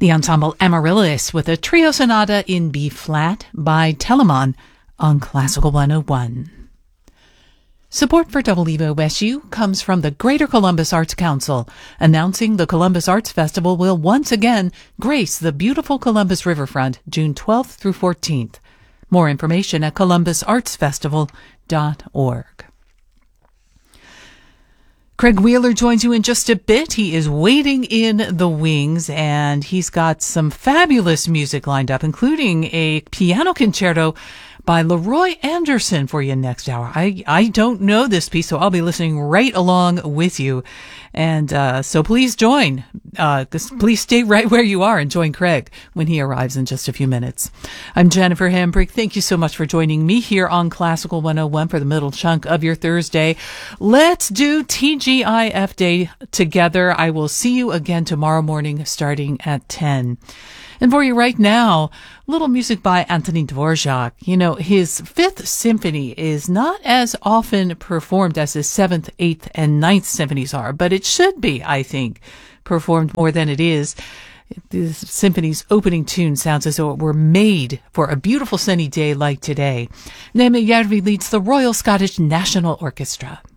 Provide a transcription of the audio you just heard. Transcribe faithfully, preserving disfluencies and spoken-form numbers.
The ensemble Amaryllis with a trio sonata in B flat by Telemann on Classical one oh one. Support for W E S U comes from the Greater Columbus Arts Council, announcing the Columbus Arts Festival will once again grace the beautiful Columbus Riverfront June twelfth through fourteenth. More information at columbus arts festival dot org. Craig Wheeler joins you in just a bit. He is waiting in the wings, and he's got some fabulous music lined up, including a piano concerto by Leroy Anderson for you next hour. I, I don't know this piece, so I'll be listening right along with you. And uh, so please join. Uh, please stay right where you are and join Craig when he arrives in just a few minutes. I'm Jennifer Hambrick. Thank you so much for joining me here on Classical one oh one for the middle chunk of your Thursday. Let's do T G I F Day together. I will see you again tomorrow morning starting at ten. And for you right now, little music by Antonin Dvorak. You know, his Fifth Symphony is not as often performed as his Seventh, Eighth, and Ninth Symphonies are, but it should be, I think, performed more than it is. The symphony's opening tune sounds as though it were made for a beautiful sunny day like today. Neme Järvi leads the Royal Scottish National Orchestra.